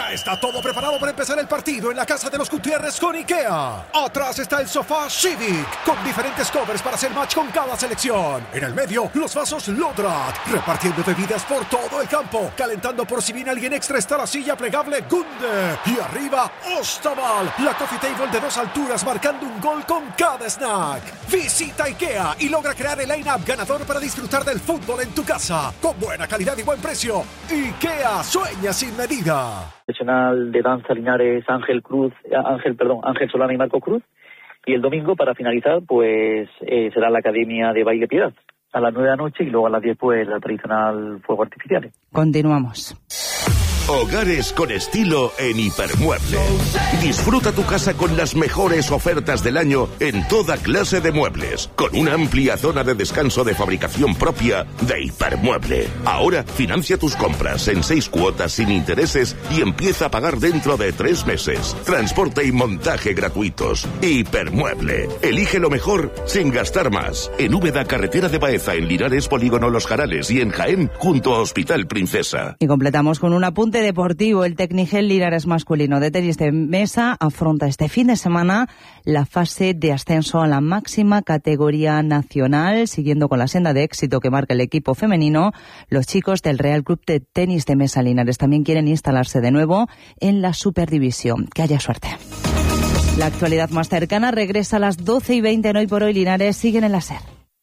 Ya está todo preparado para empezar el partido en la casa de los Gutiérrez con IKEA. Atrás está el sofá Civic, con diferentes covers para hacer match con cada selección. En el medio, los vasos Lodrat, repartiendo bebidas por todo el campo. Calentando por si viene alguien extra está la silla plegable Gunde. Y arriba, Ostaval, la coffee table de 2 alturas marcando un gol con cada snack. Visita IKEA y logra crear el line-up ganador para disfrutar del fútbol en tu casa. Con buena calidad y buen precio. IKEA, sueña sin medida. Profesional de danza Linares Ángel Solana y Marco Cruz. Y el domingo, para finalizar, pues será la Academia de Baile Piedad a las 9 de la noche y luego a las 10 pues la tradicional fuego artificial. Continuamos. Hogares con estilo en Hipermueble. Disfruta tu casa con las mejores ofertas del año en toda clase de muebles, con una amplia zona de descanso de fabricación propia de Hipermueble. Ahora financia tus compras en 6 cuotas sin intereses y empieza a pagar dentro de 3 meses. Transporte y montaje gratuitos. Hipermueble. Elige lo mejor sin gastar más. En Úbeda, carretera de Baeza, en Linares, Polígono Los Jarales, y en Jaén, junto a Hospital Princesa. Y completamos con un apunte deportivo. El Tecnigel Linares masculino de tenis de mesa afronta este fin de semana la fase de ascenso a la máxima categoría nacional, siguiendo con la senda de éxito que marca el equipo femenino. Los chicos del Real Club de Tenis de Mesa Linares también quieren instalarse de nuevo en la Superdivisión. Que haya suerte. La actualidad más cercana regresa a las 12:20 en Hoy por Hoy. Linares siguen en la SER.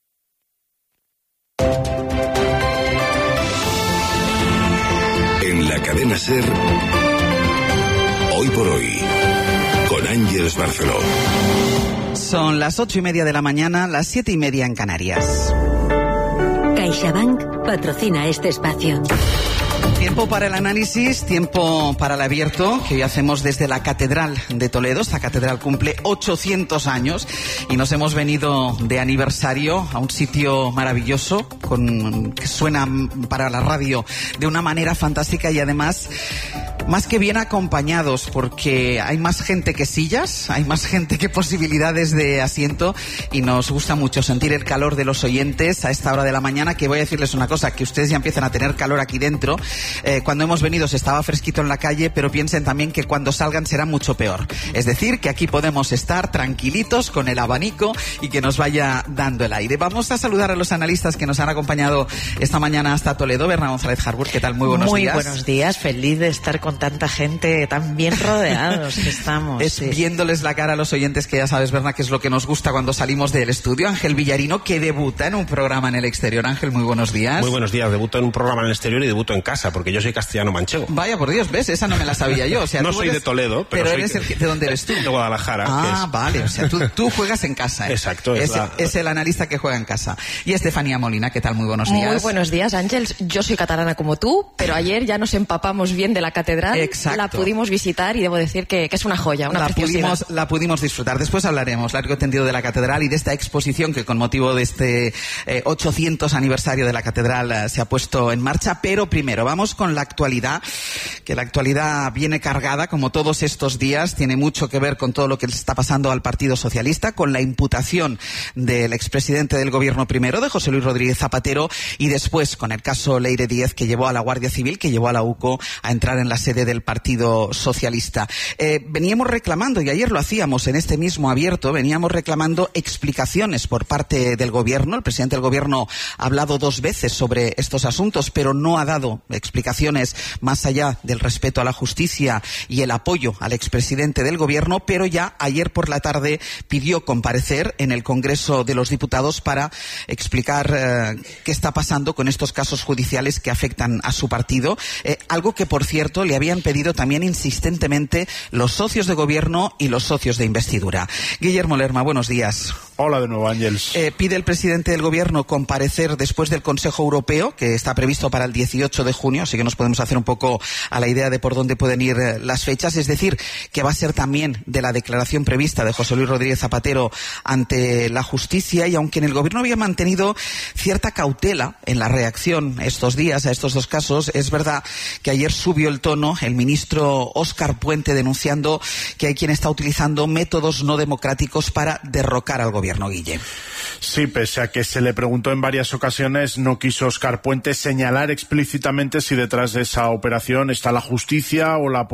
En la cadena SER, Hoy por Hoy, con Ángeles Barceló. Son las 8:30 de la mañana, las 7:30 en Canarias. CaixaBank patrocina este espacio. Tiempo para el análisis, tiempo para el abierto, que hoy hacemos desde la Catedral de Toledo. Esta catedral cumple 800 años y nos hemos venido de aniversario a un sitio maravilloso, que suena para la radio de una manera fantástica y además más que bien acompañados, porque hay más gente que sillas, hay más gente que posibilidades de asiento y nos gusta mucho sentir el calor de los oyentes a esta hora de la mañana, que voy a decirles una cosa, que ustedes ya empiezan a tener calor aquí dentro. Cuando hemos venido se estaba fresquito en la calle, pero piensen también que cuando salgan será mucho peor. Es decir, que aquí podemos estar tranquilitos con el abanico y que nos vaya dando el aire. Vamos a saludar a los analistas que nos han acompañado esta mañana hasta Toledo. Berna González Harburg, ¿qué tal? Muy buenos días. Muy buenos días, feliz de estar con tanta gente, tan bien rodeados que estamos. Viéndoles la cara a los oyentes, que ya sabes, Berna, que es lo que nos gusta cuando salimos del estudio. Ángel Villarino, que debuta en un programa en el exterior. Ángel, muy buenos días. Muy buenos días, debuto en un programa en el exterior y debuto en casa, porque yo soy castellano manchego. Vaya, por Dios, ¿ves? Esa no me la sabía yo. O sea, no soy de Toledo, pero eres ¿de dónde eres tú? De Guadalajara. Vale, o sea, tú juegas en casa, ¿eh? Exacto. Es el analista que juega en casa. Y Estefanía Molina, ¿qué tal? Muy buenos días. Muy buenos días, Ángels. Yo soy catalana como tú, pero ayer ya nos empapamos bien de la catedral. Exacto. La pudimos visitar y debo decir que es una joya, una preciosidad. La pudimos disfrutar. Después hablaremos largo y tendido de la catedral y de esta exposición que con motivo de este 800 aniversario de la catedral se ha puesto en marcha. Pero primero vamos con la actualidad, que la actualidad viene cargada, como todos estos días, tiene mucho que ver con todo lo que le está pasando al Partido Socialista, con la imputación del expresidente del Gobierno primero, de José Luis Rodríguez Zapatero, y después con el caso Leire Díez, que llevó a la Guardia Civil, que llevó a la UCO a entrar en la sede del Partido Socialista. Veníamos reclamando, y ayer lo hacíamos en este mismo abierto, veníamos reclamando explicaciones por parte del Gobierno. El presidente del Gobierno ha hablado 2 veces sobre estos asuntos, pero no ha dado explicaciones más allá del respeto a la justicia y el apoyo al expresidente del Gobierno, pero ya ayer por la tarde pidió comparecer en el Congreso de los Diputados para explicar qué está pasando con estos casos judiciales que afectan a su partido, algo que, por cierto, le habían pedido también insistentemente los socios de Gobierno y los socios de investidura. Guillermo Lerma, buenos días. Hola de nuevo, Ángels. Pide el presidente del Gobierno comparecer después del Consejo Europeo, que está previsto para el 18 de junio, así que nos podemos hacer un poco a la idea de por dónde pueden ir las fechas. Es decir, que va a ser también de la declaración prevista de José Luis Rodríguez Zapatero ante la justicia, y aunque en el Gobierno había mantenido cierta cautela en la reacción estos días a estos 2 casos, es verdad que ayer subió el tono el ministro Óscar Puente, denunciando que hay quien está utilizando métodos no democráticos para derrocar al Gobierno. Guille. Sí, pese a que se le preguntó en varias ocasiones, no quiso Óscar Puente señalar explícitamente si detrás de esa operación está la justicia o la